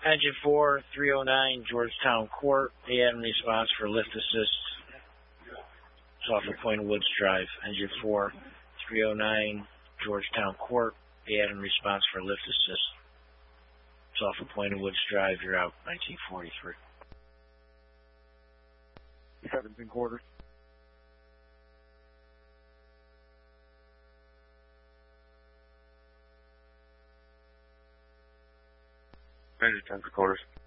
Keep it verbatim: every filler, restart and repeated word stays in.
Engine four, three oh nine, Georgetown Court. A M response for lift assist. It's off of Point of Woods Drive. Engine four, three oh nine, Georgetown Court. A M response for lift assist. It's off of Point of Woods Drive. You're out, nineteen forty-three. seventeen quarters. Engine ten quarters.